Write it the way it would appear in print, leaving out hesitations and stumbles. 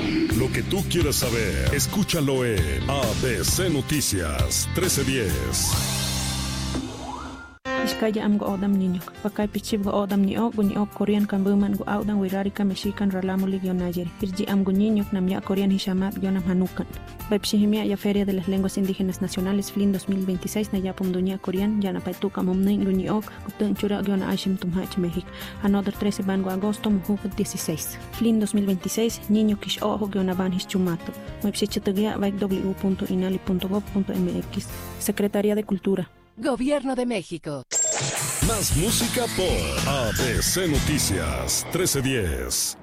Lo que tú quieras saber, escúchalo en ABC Noticias 1310. Iskaya am go odam niño. Pakay pichib go odam ni ok Korean kan buman go audan wirarika mexican ralamo ligion Nayeri. Irji am go niño nam ya Korean hishamat gionam hanukan. Baipshihimia ya Feria de las Lenguas Indígenas Nacionales FLIN 2026 na yapum dunia Korean ya na paituka momnin luni ok gutun chura giona ashim tumhach México. Another 13 van go agosto muhuk 16. FLIN 2026 niño kish ojo giona van hischumato. Baipshichitugia www.inali.gov.mx. Secretaría de Cultura. Gobierno de México. Más música por ABC Noticias 1310.